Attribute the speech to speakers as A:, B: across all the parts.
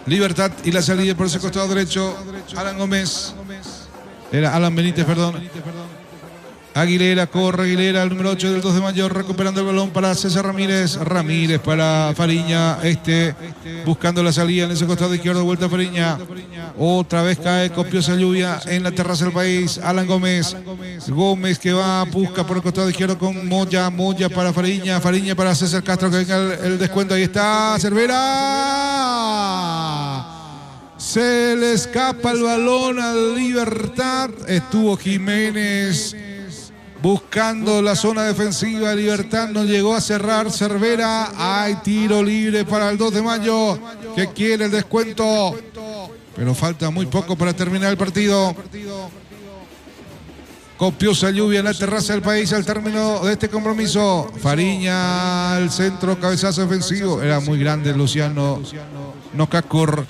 A: Libertad y la salida por ese costado derecho. Alan Gómez. Era Alan Benítez, perdón. Aguilera, corre Aguilera, el número 8 del 2 de mayo, recuperando el balón para César Ramírez. Ramírez para Fariña, buscando la salida en ese costado izquierdo, vuelta Fariña. Otra vez cae copiosa lluvia en la terraza del país. Alan Gómez. Gómez que va, busca por el costado izquierdo con Moya. Moya para Fariña. Fariña para César Castro, que venga el descuento. Ahí está Cervera. Se le escapa el balón a Libertad. Estuvo Jiménez buscando la zona defensiva. Libertad no llegó a cerrar. Cervera. Hay tiro libre para el 2 de mayo que quiere el descuento. Pero falta muy poco para terminar el partido. Copiosa lluvia en la terraza del país al término de este compromiso. Fariña al centro, cabezazo defensivo. Era muy grande Luciano Nocacur.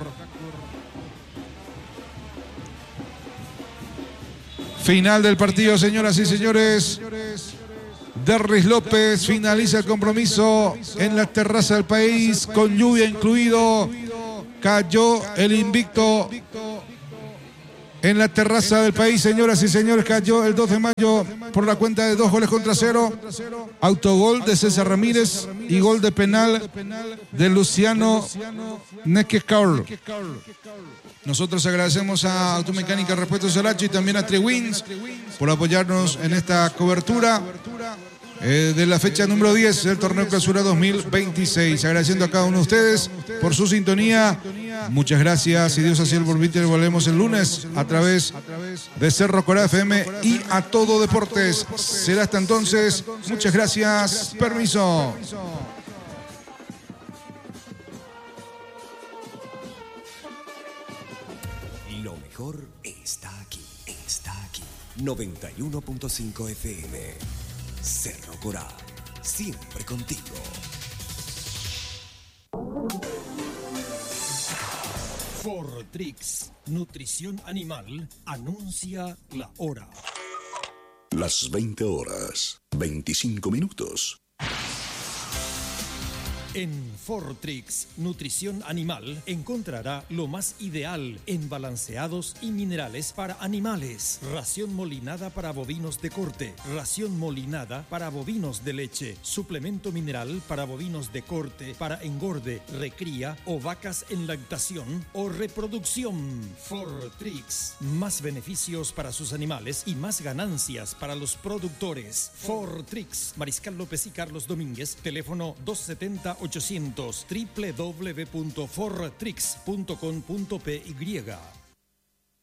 A: Final del partido, señoras y señores. Derris López finaliza el compromiso en la terraza del país con lluvia incluido. Cayó el invicto en la terraza del país, señoras y señores. Cayó el 2 de mayo por la cuenta de 2-0. Autogol de César Ramírez y gol de penal de Luciano Nequecaur. Nosotros agradecemos a Automecánica Repuestos Solachi y también a Triwins por apoyarnos en esta cobertura de la fecha número 10 del Torneo Clausura 2026. Agradeciendo a cada uno de ustedes por su sintonía. Muchas gracias. Si Dios así lo permite, volvemos el lunes a través de Cerro Corá FM y a Todo Deportes. Será hasta entonces. Muchas gracias. Permiso.
B: Lo mejor está aquí. 91.5 FM. Cerro Corá, siempre contigo.
C: Fortrix, nutrición animal, anuncia la hora.
D: Las 20 horas, 25 minutos.
C: En Fortrix, nutrición animal, encontrará lo más ideal en balanceados y minerales para animales. Ración molinada para bovinos de corte, ración molinada para bovinos de leche, suplemento mineral para bovinos de corte, para engorde, recría o vacas en lactación o reproducción. Fortrix, más beneficios para sus animales y más ganancias para los productores. Fortrix, Mariscal López y Carlos Domínguez, teléfono 270-800, www.fortrix.com.py.